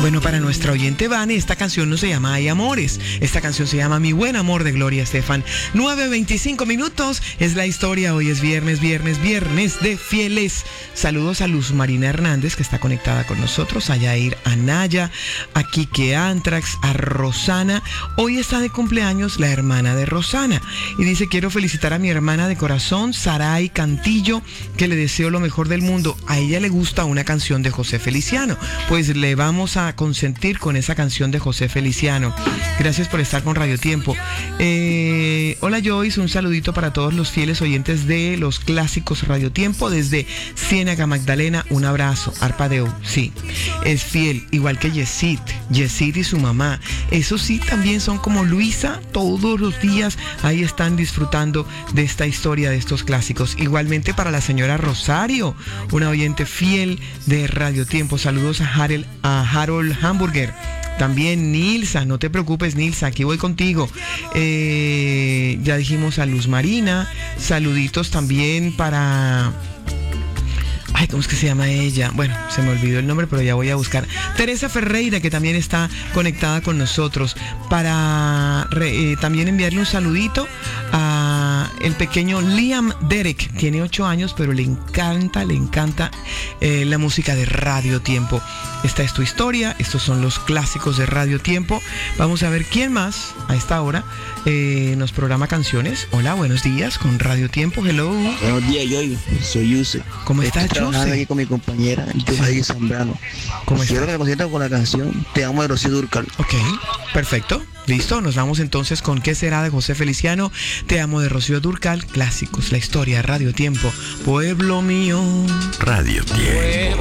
Bueno, para nuestra oyente Vane, esta canción no se llama Hay Amores. Esta canción se llama Mi Buen Amor de Gloria Estefan. 9:25 minutos es la historia. Hoy es viernes de fieles. Saludos a Luz Marina Hernández, que está conectada con nosotros, a Yair Anaya, a Quique Antrax, a Rosana. Hoy está de cumpleaños la hermana de Rosana. Y dice, quiero felicitar a mi hermana de corazón, Saray Cantillo, que le deseo lo mejor del mundo. A ella le gusta una canción de José Feliciano. Pues le vamos a consentir con esa canción de José Feliciano. Gracias por estar con Radio Tiempo. Hola Joyce, un saludito para todos los fieles oyentes de los clásicos Radio Tiempo desde Ciénaga Magdalena. Un abrazo. Arpadeo, sí, es fiel, igual que Yesid y su mamá. Eso sí, también son como Luisa, todos los días ahí están disfrutando de esta historia, de estos clásicos. Igualmente para la señora Rosario, una oyente fiel de Radio Tiempo. Saludos a Harold Hamburger. También Nilsa, no te preocupes Nilsa, aquí voy contigo. Ya dijimos a Luz Marina. Saluditos también para... Ay, ¿cómo es que se llama ella? Bueno, se me olvidó el nombre, pero ya voy a buscar. Teresa Ferreira, que también está conectada con nosotros. Para también enviarle un saludito a el pequeño Liam Derek. Tiene 8 años, pero le encanta la música de Radio Tiempo. Esta es tu historia, estos son los clásicos de Radio Tiempo. Vamos a ver quién más a esta hora nos programa canciones. Hola, buenos días con Radio Tiempo. Hello. Buenos días, yo soy Yuse. ¿Cómo estás, Yuse? Estoy trabajando aquí con mi compañera, Yuse Zambrano. ¿Cómo estás? Quiero que me consientan con la canción Te Amo de Rocío Dúrcal. Ok, perfecto. Listo, nos vamos entonces con ¿Qué será de José Feliciano? Te Amo de Rocío Dúrcal. Clásicos, la historia, Radio Tiempo. Pueblo mío. Radio Tiempo.